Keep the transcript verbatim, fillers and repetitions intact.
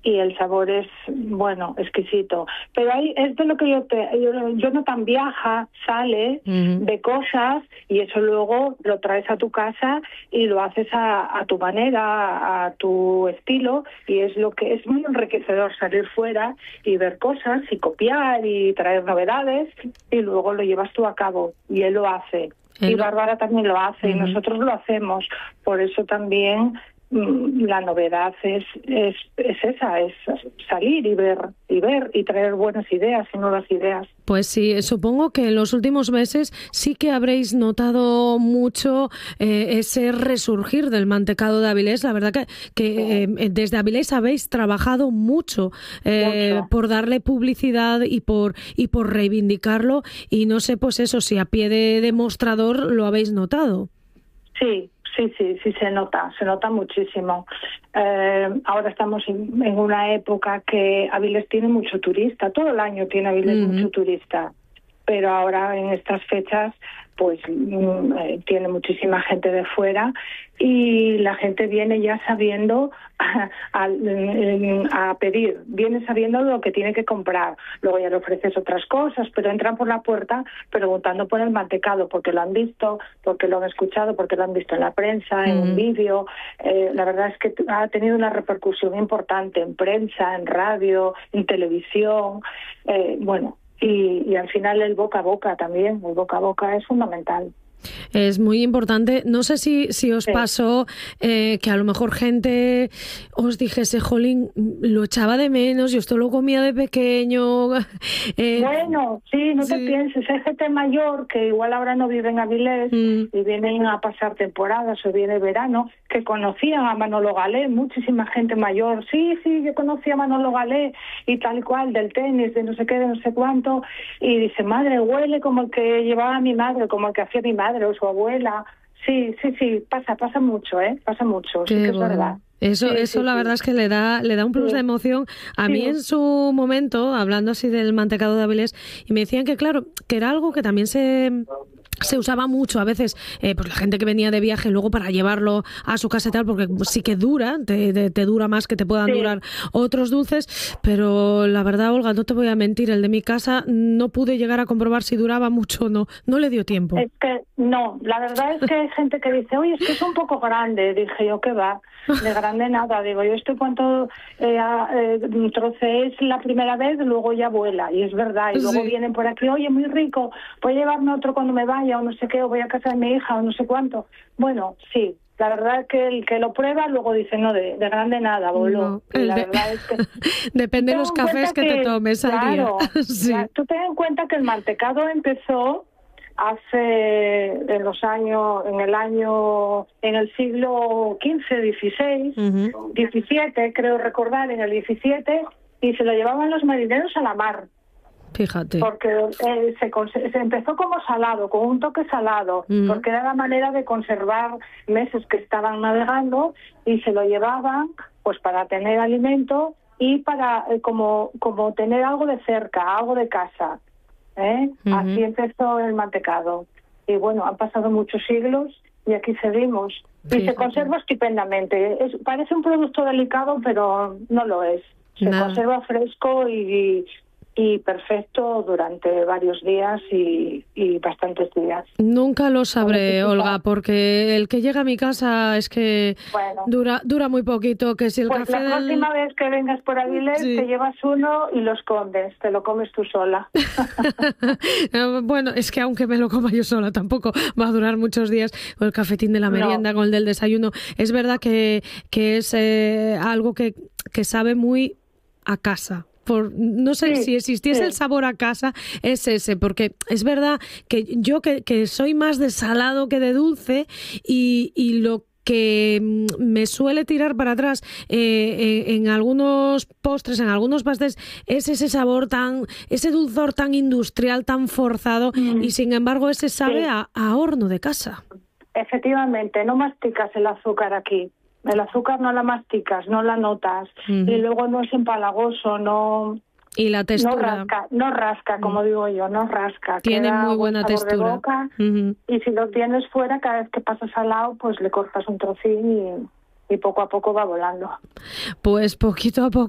y el sabor es, bueno, exquisito. Pero ahí es de lo que yo te... Yo, Jonathan viaja, sale, uh-huh. de cosas, y eso luego lo traes a tu casa y lo haces a, a tu manera, a tu estilo, y es lo que es muy enriquecedor salir fuera y ver cosas y copiar y traer novedades, y luego lo llevas tú a cabo, y él lo hace. Y Bárbara también lo hace, uh-huh. y nosotros lo hacemos. Por eso también mmm, la novedad es, es es esa, es salir y ver, y ver, y traer buenas ideas y nuevas ideas. Pues sí, supongo que en los últimos meses sí que habréis notado mucho eh, ese resurgir del mantecado de Avilés. La verdad que, que sí. eh, desde Avilés habéis trabajado mucho, eh, mucho por darle publicidad y por y por reivindicarlo. Y no sé, pues eso, si a pie de demostrador lo habéis notado. Sí. Sí, sí, sí se nota, se nota muchísimo. Eh, ahora estamos en, en una época que Avilés tiene mucho turista, todo el año tiene Avilés uh-huh. mucho turista, pero ahora en estas fechas pues mm, eh, tiene muchísima gente de fuera y la gente viene ya sabiendo a, a, a pedir, viene sabiendo lo que tiene que comprar, luego ya le ofreces otras cosas, pero entran por la puerta preguntando por el mantecado, porque lo han visto, porque lo han escuchado, porque lo han visto en la prensa, en mm. un vídeo. Eh, la verdad es que ha tenido una repercusión importante en prensa, en radio, en televisión, eh, bueno, y, y al final el boca a boca también, el boca a boca es fundamental. Es muy importante. No sé si, si os sí. pasó eh, que a lo mejor gente os dijese, jolín, lo echaba de menos, yo esto lo comía de pequeño. Eh, bueno, sí, no sí. te pienses, hay gente mayor que igual ahora no vive en Avilés mm. y vienen a pasar temporadas o viene verano, que conocían a Manolo Galé, muchísima gente mayor. Sí, sí, yo conocí a Manolo Galé y tal cual, del tenis, de no sé qué, de no sé cuánto. Y dice, madre, huele como el que llevaba a mi madre, como el que hacía mi madre o su abuela. Sí, sí, sí, pasa, pasa mucho, ¿eh? Pasa mucho, Qué sí que bueno. es verdad. Eso, sí, eso sí, la sí. verdad es que le da, le da un plus sí. de emoción. A sí. mí en su momento, hablando así del mantecado de Avilés, y me decían que claro, que era algo que también se... se usaba mucho a veces, eh, pues la gente que venía de viaje luego para llevarlo a su casa y tal, porque sí que dura, te, te, te dura más que te puedan sí. durar otros dulces, pero la verdad, Olga, no te voy a mentir, el de mi casa no pude llegar a comprobar si duraba mucho o no, no le dio tiempo. Es que no, la verdad es que hay gente que dice, oye, es que es un poco grande, dije yo, ¿qué va? De grande nada, digo, yo estoy cuanto eh, eh, trocees la primera vez, luego ya vuela, y es verdad, y luego sí. vienen por aquí, oye, muy rico, voy a llevarme otro cuando me vaya, o no sé qué, o voy a casa de mi hija, o no sé cuánto. Bueno, sí, la verdad es que el que lo prueba luego dice, no, de, de grande nada, voló. No, y la de... verdad es que... Depende de los cafés que, que te tomes al claro, día. sí. ya, tú ten en cuenta que el mantecado empezó hace en los años, en el año, en el siglo quince, dieciséis, uh-huh. diecisiete, creo recordar, en el diecisiete, y se lo llevaban los marineros a la mar. Fíjate. Porque eh, se, se empezó como salado, con un toque salado, uh-huh. porque era la manera de conservar meses que estaban navegando y se lo llevaban pues para tener alimento y para eh, como como tener algo de cerca, algo de casa. ¿Eh? Uh-huh. Así empezó el mantecado. Y bueno, han pasado muchos siglos y aquí seguimos. Y sí, se conserva sí. estupendamente. Es, parece un producto delicado, pero no lo es. Se no. conserva fresco y, y perfecto durante varios días y, y bastantes días. Nunca lo sabré, Olga, porque el que llega a mi casa es que bueno. dura dura muy poquito. Que si el pues café la del... próxima vez que vengas por Avilés sí. te llevas uno y lo escondes, te lo comes tú sola. Bueno, es que aunque me lo coma yo sola tampoco va a durar muchos días con el cafetín de la merienda, no. con el del desayuno. Es verdad que, que es eh, algo que, que sabe muy a casa. Por, no sé sí, si existiese sí. el sabor a casa, es ese, porque es verdad que yo que, que soy más de salado que de dulce y, y lo que me suele tirar para atrás eh, en, en algunos postres, en algunos pastéis, es ese sabor tan, ese dulzor tan industrial, tan forzado mm. y sin embargo ese sabe sí. a, a horno de casa. Efectivamente, no masticas el azúcar aquí. El azúcar no la masticas, no la notas uh-huh. y luego no es empalagoso, no y la textura no rasca, no rasca uh-huh. como digo yo, no rasca. Tiene muy buena buen textura. De boca, uh-huh. y si lo tienes fuera, cada vez que pasas al lado, pues le cortas un trocín y, y poco a poco va volando. Pues poquito a poco